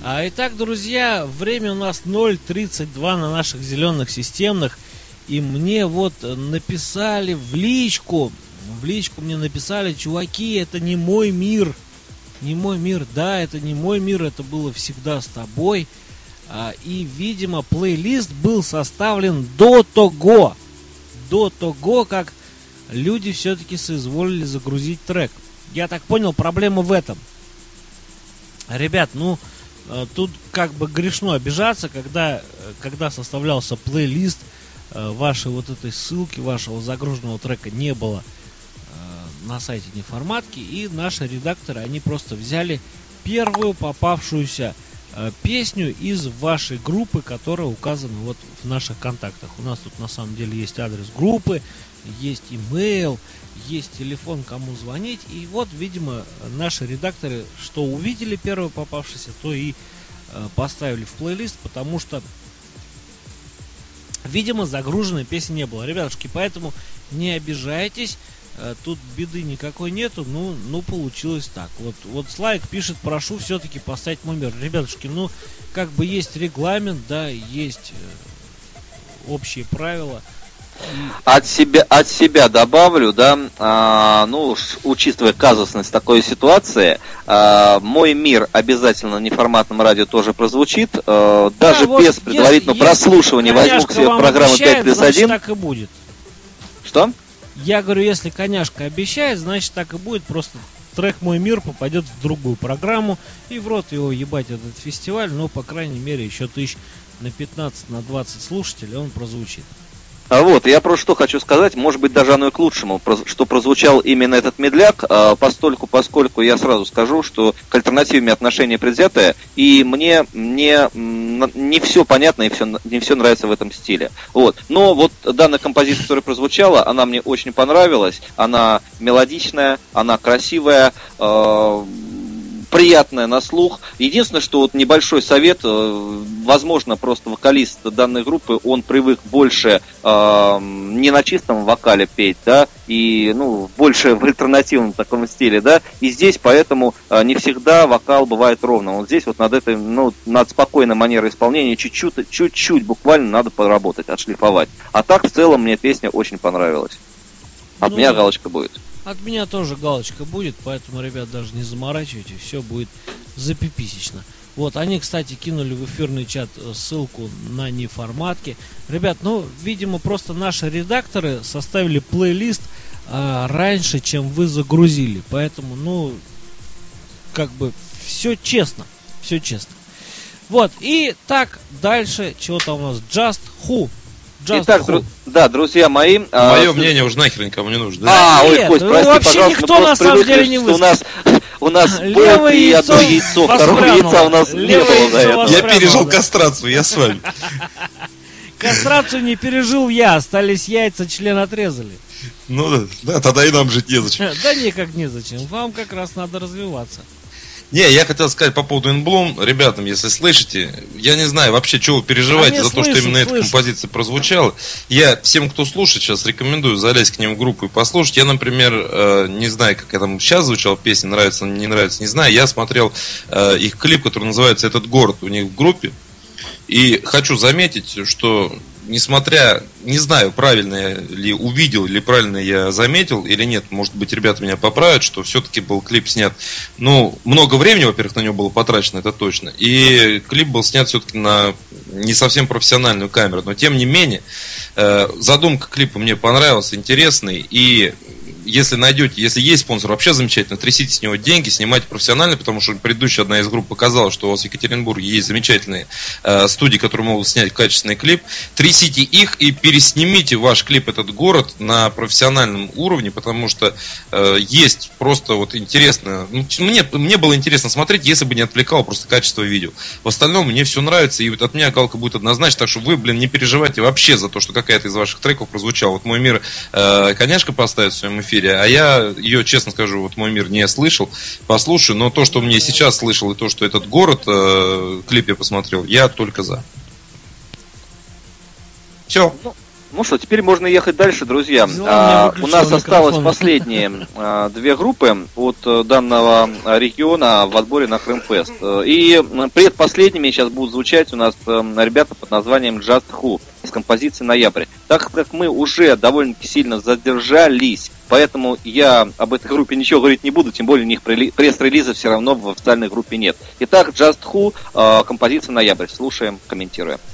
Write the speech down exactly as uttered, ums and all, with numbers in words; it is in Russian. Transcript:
А, итак, друзья, время у нас ноль тридцать два на наших зеленых системных. И мне вот написали в личку, в личку мне написали: чуваки, это не мой мир. Не мой мир, да, это не мой мир, это было всегда с тобой. А, и, видимо, плейлист был составлен до того, до того, как люди все-таки соизволили загрузить трек. Я так понял, проблема в этом. Ребят, ну, тут как бы грешно обижаться, когда, когда составлялся плейлист, вашей вот этой ссылки, вашего загруженного трека не было на сайте Неформатки, и наши редакторы, они просто взяли первую попавшуюся песню из вашей группы, которая указана вот в наших контактах. У нас тут на самом деле есть адрес группы, есть имейл, есть телефон, кому звонить. И вот, видимо, наши редакторы, что увидели первую попавшуюся, то и э, поставили в плейлист, потому что, видимо, загруженной песни не было. Ребятушки, поэтому не обижайтесь, э, тут беды никакой нету, ну, ну получилось так. Вот, вот Слайк пишет: прошу все-таки поставить мой мир. Ребятушки, ну, как бы есть регламент, да, есть э, общие правила. От себя, от себя добавлю, да, а, ну, учитывая казусность такой ситуации, а, мой мир обязательно на неформатном радио тоже прозвучит, а, даже да, без вот предварительного если, прослушивания если возьму к себе программу пять плюс один. Так и будет. Что? Я говорю, если коняшка обещает, значит так и будет, просто трек «Мой мир» попадет в другую программу, и в рот его ебать этот фестиваль, но, по крайней мере, еще тысяч на пятнадцать, на двадцать слушателей он прозвучит. Вот, я просто что хочу сказать, может быть, даже оно и к лучшему, что прозвучал именно этот медляк, постольку, поскольку я сразу скажу, что к альтернативе отношение предвзятое, и мне не, не все понятно и все, не все нравится в этом стиле. Вот. Но вот данная композиция, которая прозвучала, она мне очень понравилась, она мелодичная, она красивая, э- приятная на слух. Единственное, что вот небольшой совет, возможно, просто вокалист данной группы, он привык больше э, не на чистом вокале петь, да, и, ну, больше в альтернативном таком стиле, да, и здесь поэтому э, не всегда вокал бывает ровным. Вот здесь вот над этой, ну, над спокойной манерой исполнения чуть-чуть, чуть-чуть буквально надо поработать, отшлифовать. А так, в целом, мне песня очень понравилась. От ну, меня галочка будет. От меня тоже галочка будет, поэтому, ребят, даже не заморачивайте, все будет запиписечно. Вот, они, кстати, кинули в эфирный чат ссылку на неформатки. Ребят, ну, видимо, просто наши редакторы составили плейлист а, раньше, чем вы загрузили. Поэтому, ну, как бы, все честно, все честно. Вот, и так, дальше, чего там у нас, Just Who. Just Итак, дру- да, друзья мои... Мое а, мнение уже нахер никому не нужно. Да? А, ой, нет, Кость, прости, вообще пожалуйста, никто на самом деле не высказал. У нас, у нас было и одно яйцо, второго яйца у нас не было до этого. Я пережил кастрацию, я с вами. Кастрацию не пережил я, остались яйца, член отрезали. Ну да, да, тогда и нам жить незачем. Да никак незачем, вам как раз надо развиваться. Не, я хотел сказать по поводу Инблум. Ребятам, если слышите, я не знаю вообще, чего вы переживаете за слышат, то, что именно слышат. эта композиция прозвучала. Я всем, кто слушает, сейчас рекомендую залезть к ним в группу и послушать. Я, например, э, не знаю, как я там сейчас звучала песня, нравится, не нравится, не знаю. Я смотрел э, их клип, который называется «Этот город» у них в группе. И хочу заметить, что несмотря, не знаю, правильно ли увидел, или правильно я заметил, или нет, может быть, ребята меня поправят, что все-таки был клип снят, ну, много времени, во-первых, на него было потрачено, это точно, и клип был снят все-таки на не совсем профессиональную камеру, но тем не менее, задумка клипа мне понравилась, интересный, и если найдете, если есть спонсор, вообще замечательно, трясите с него деньги, снимайте профессионально, потому что предыдущая одна из групп показала, что у вас в Екатеринбурге есть замечательные э, студии, которые могут снять качественный клип. Трясите их и переснимите ваш клип «Этот город» на профессиональном уровне, потому что э, есть просто вот интересно, ну, мне, мне было интересно смотреть, если бы не отвлекало просто качество видео. В остальном мне все нравится, и вот от меня галка будет однозначно, так что вы, блин, не переживайте вообще за то, что какая-то из ваших треков прозвучала. Вот «Мой мир» э, коняшка поставит в своем эфире, а я ее, честно скажу, вот «Мой мир» не слышал, послушаю, но то, что мне сейчас слышал, и то, что «Этот город», э, клип я посмотрел, я только за. Все. Ну, Ну что, теперь можно ехать дальше, друзья. А, у нас осталось последние а, две группы от а, данного региона в отборе на Крымфест. И предпоследними сейчас будут звучать у нас а, ребята под названием Just Who с композицией «Ноябрь». Так как мы уже довольно-таки сильно задержались, поэтому я об этой группе ничего говорить не буду, тем более у них пресс-релиза все равно в официальной группе нет. Итак, Just Who, а, композиция «Ноябрь». Слушаем, комментируем.